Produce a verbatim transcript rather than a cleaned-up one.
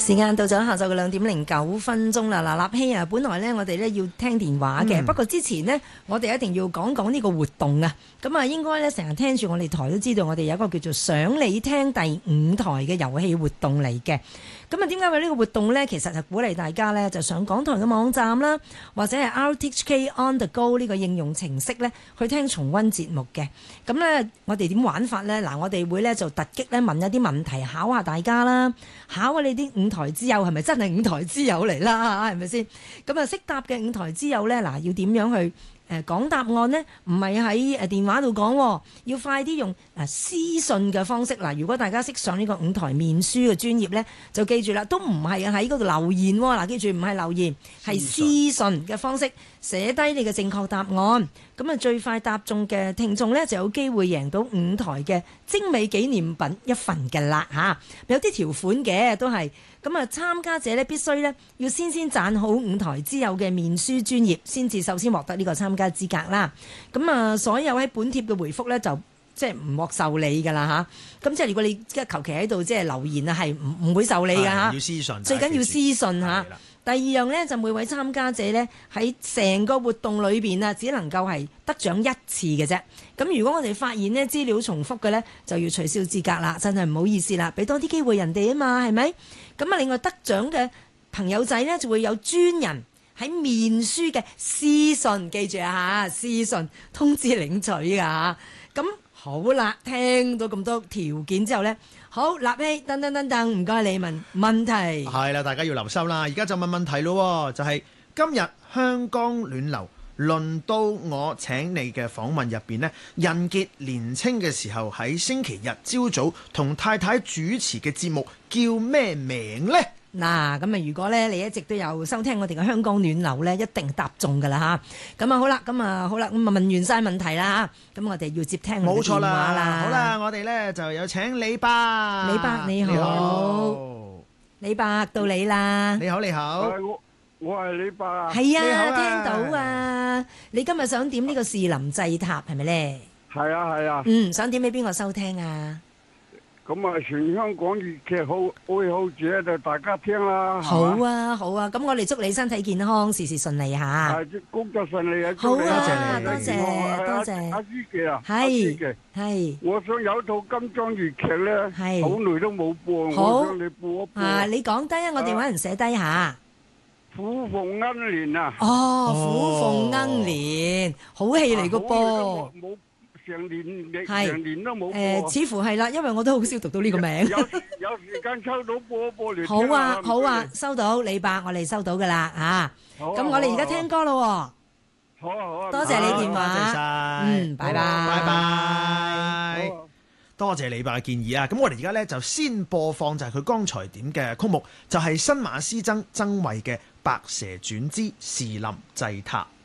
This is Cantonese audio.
時間到咗下晝嘅兩點零九分鐘啦。嗱，立希啊，本來呢，我哋呢要聽電話嘅，嗯、不過之前呢，我哋一定要講講呢個活動啊。咁啊，應該呢，成日聽住我哋台都知道，我哋有一個叫做想你聽第五台嘅遊戲活動嚟嘅。咁啊，點解會呢個活動呢？其實係鼓勵大家呢，就上港台嘅網站啦，或者係 R T H K On The Go 呢個應用程式呢，去聽重溫節目嘅。咁呢，我哋點玩法呢？嗱，我哋會呢，就突擊呢問一啲問題考下大家啦，考下你啲五台之友係咪真係五台之友嚟啦？係咪先？咁啊，識答嘅五台之友呢，嗱，要點樣去誒講答案呢？唔係喺誒電話度講，要快啲用誒私信嘅方式。嗱，如果大家識上呢個五台面書嘅專頁呢，就記住啦，都唔係喺嗰度留言。嗱，記住唔係留言，係私信嘅方式寫低你嘅正確答案。咁啊，最快答中嘅聽眾呢，就有機會贏到五台嘅精美紀念品一份嘅啦嚇。有啲條款嘅都係。咁啊，參加者咧必須咧要先先讚好五台之友嘅面書專頁，先至首先獲得呢個參加資格啦。咁啊，所有喺本貼嘅回覆咧就即係唔獲受理㗎啦嚇。咁即係如果你即係求其喺度即係留言啊，係唔唔會受理㗎嚇。要私信，最緊要私信嚇。第二樣咧就每位參加者咧喺成個活動裏邊啊，只能夠係得獎一次嘅啫。咁如果我哋發現呢資料重複嘅咧，就要取消資格啦。真係唔好意思啦，俾多啲機會人哋啊嘛，係咪？咁啊，另外得獎嘅朋友仔呢，就會有專人喺面書嘅私信，記住啊嚇，私信通知領取噶。咁好啦，聽到咁多條件之後呢，好，立希，等等等等，唔該你問問題。係啦，大家要留心啦，而家就問問題咯，就係、是、今日香江暖流輪到我請你嘅訪問入邊呢，人傑年青嘅時候喺星期日朝早同太太主持嘅節目叫咩名呢？嗱，咁啊，如果咧你一直都有收聽我哋嘅香江暖流咧，一定答中噶啦吓。咁啊好啦，咁啊好啦，咁啊問完晒問題啦吓，咁我哋要接聽我哋電話啦。好啦，我哋咧就有請李伯。李伯你好，你好，李伯到你啦。你好，你好。 我係李伯啊！ 係啊，啊聽到啊！你今日想點呢個士林祭塔係咪咧？ 係啊係啊。 嗯，想點俾邊個收聽啊？ 咁啊，全香港粵劇好愛好者就大家聽啦。 好啊好啊，咁我哋祝你身體健康，事事順利吓。 係，工作順利啊！ 好啊，多謝多謝。 阿書記啊， 係係。 我想有套金裝粵劇咧，係好耐都冇播，我想你播一播。 啊，你講低啊，我哋搵人寫低下。 虎鳳恩憐啊！ 哦，虎鳳恩憐，好戲嚟個噃。 冇成年，成年都冇播。 誒，似乎係啦，因為我都好少讀到呢個名。 有有時間抽到播一播嚟。 好啊，好啊，收到李伯，我哋收到噶啦吓。咁我哋而家聽歌咯。 好啊好啊， 多謝你電話。 多謝晒。 嗯，拜拜。 拜拜。多謝李伯嘅建議啊！咁我哋而家咧就先播放就係佢剛才點嘅曲目，就係新馬師曾曾慧嘅《白蛇傳之士林祭塔》。